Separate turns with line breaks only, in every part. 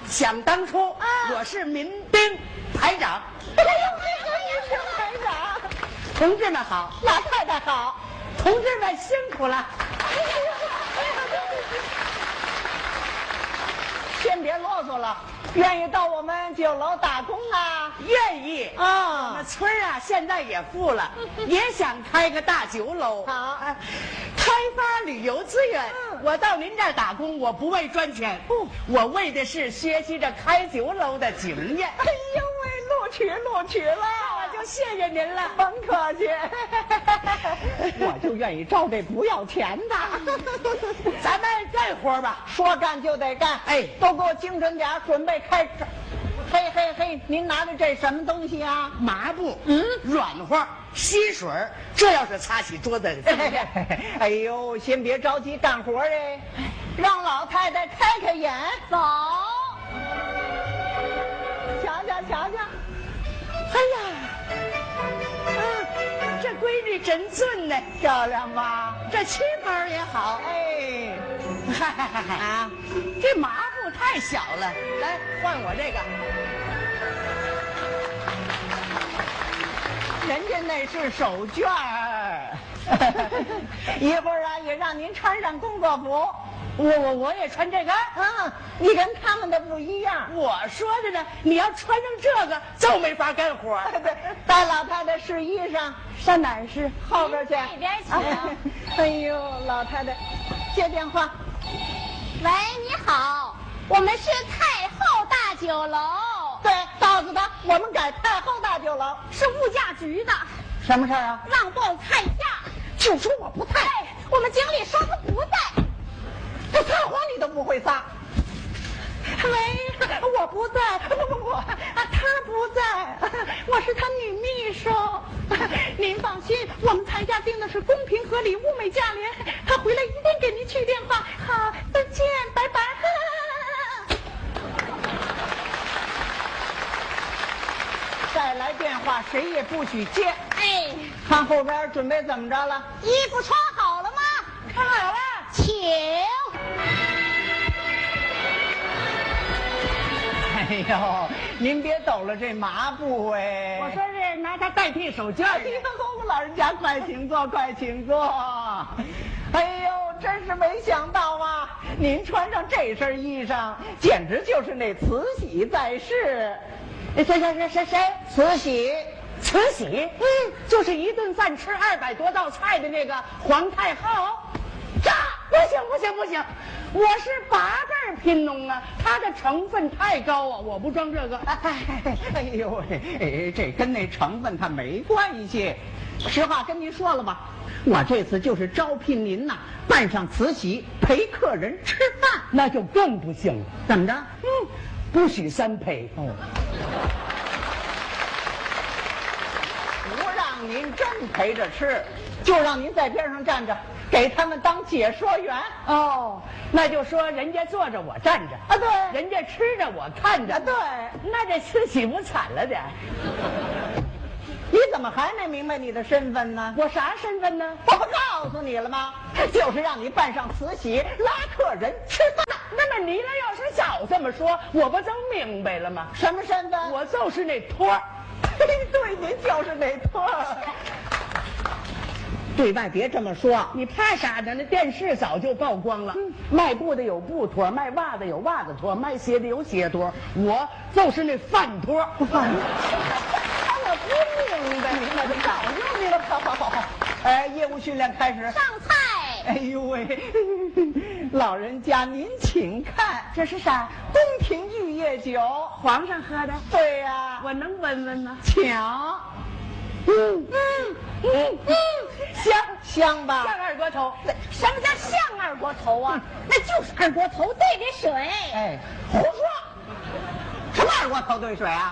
想当初我是民兵排长。
哎呦，民兵排长，
同志们好，
老太太好，
同志们辛苦了。
先别啰嗦了，愿意到我们酒楼打工啊？
愿意
啊！
我们村啊现在也富了，也想开个大酒楼。
好，
开发旅游资源。我到您这儿打工，我不为赚钱，我为的是学习着开酒楼的经验。
哎呦喂，录取了，
我就谢谢您了，
甭客气。我就愿意招这不要钱的。
咱们干活吧，
说干就得干。
哎，
都给我精神点，准备开始。嘿嘿嘿，您拿的这什么东西啊？
麻布，软和，吸水，这要是擦起桌子，
哎呦，先别着急干活哎，让老太太开开眼。
走，
瞧瞧瞧瞧，
哎呀，这闺女真俊呢，
漂亮吧？
这旗袍也好，
哎，
啊，这麻布太小了，来换我这个。
人家那是手绢儿，一会儿啊也让您穿上工作服。
我也穿这个，
你跟他们的不一样。
我说的呢，你要穿上这个就没法干活。
对，带老太太试衣裳，
上哪儿试？
后边去。
那边请。
哎呦，老太太，接电话。
喂，你好，我们是太后大酒楼。
对，告诉他我们改太后大酒楼。
是物价局的。
什么事儿啊？
让报菜价，
就说我不在。
我们经理说他不在。
这撒谎你都不会撒。喂，我不在，不，他不在，我是他女秘书。您放心，我们菜价定的是公平合理、物美价廉。他回来一定给您去电话。好，再见，拜拜。再来电话，谁也不许接。
哎，
看后边准备怎么着了？
衣服穿好了吗？
看好了，
请。
哎呦，您别抖了这麻布哎！
我说是拿它代替手绢。
哎呦，老人家快请坐，快请坐。哎呦，真是没想到啊！您穿上这身衣裳，简直就是那慈禧在世。
谁？
慈禧，
慈禧，就是一顿饭吃200多道菜的那个皇太后。这不行，我是8辈贫农啊，它的成分太高啊，我不装这个。
哎呦喂，这跟那成分它没关系。实话跟您说了吧，我这次就是招聘您呐，扮上慈禧陪客人吃饭，
那就更不行了。
怎么着？
不许3陪。
不让您真陪着吃，就让您在边上站着，给他们当解说员。
哦，那就说人家坐着我站着
啊，对，
人家吃着我看着。
啊，对，
那这慈禧不惨了点？
你怎么还没明白你的身份呢？
我啥身份呢？
我不告诉你了吗？就是让你扮上慈禧拉客人吃饭。
那么你要是早这么说，我不就明白了吗？
什么身份？
我就是那托儿。
对，您就是那托儿。对外别这么说，
你怕啥呢？那电视早就曝光了。卖布的有布托，卖袜子有袜子托，卖鞋的有鞋托，我就是那饭托。
我不明白，明白就早就明白。好。业务训练开始。
上菜。
哎呦喂，老人家您请看，
这是啥？
宫廷玉液酒，
皇上喝的。
对呀，
我能闻闻吗？
抢。香吧？
像二锅头。
什么叫像二锅头啊？那就是二锅头兑的水。
哎，胡说！什么二锅头兑水啊？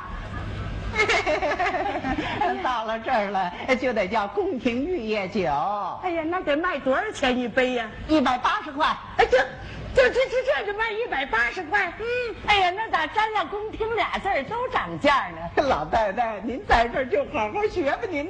到了这儿了，就得叫宫廷玉液酒。
哎呀，那得卖多少钱一杯呀
？180块。
哎，这就卖180块。哎呀，那咋沾了宫廷俩字儿都涨价呢？
老太太，您在这儿就好好学吧您。